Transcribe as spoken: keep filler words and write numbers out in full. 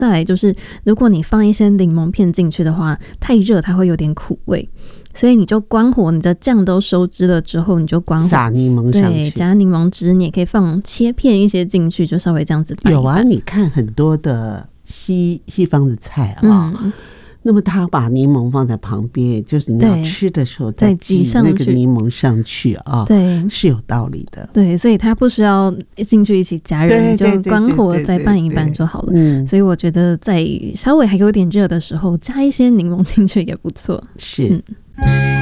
再来就是如果你放一些柠檬片进去的话，太热它会有点苦味，所以你就关火，你的酱都收汁了之后，你就关火撒柠檬上去， 对，加柠檬汁，你也可以放切片一些进去，就稍微这样子拌一拌。 有啊，你看很多的西西方的菜啊、嗯，那么他把柠檬放在旁边，就是你要吃的时候再挤那个柠檬上去啊， 对， 是有道理的。 对，所以它不需要进去一起加热，你就关火再拌一拌就好了。嗯，所以我觉得在稍微还有点热的时候，加一些柠檬进去也不错。 是。嗯